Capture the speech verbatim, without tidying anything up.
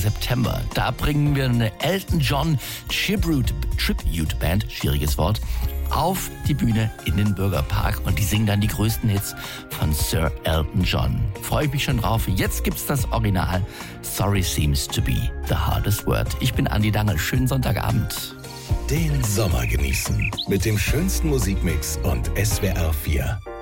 September. Da bringen wir eine Elton John Tribute, Tribute Band, schwieriges Wort, auf die Bühne in den Bürgerpark und die singen dann die größten Hits von Sir Elton John. Freue ich mich schon drauf. Jetzt gibt's das Original Sorry Seems to be the Hardest Word. Ich bin Andi Dangel. Schönen Sonntagabend. Den Sommer genießen mit dem schönsten Musikmix und S W R vier.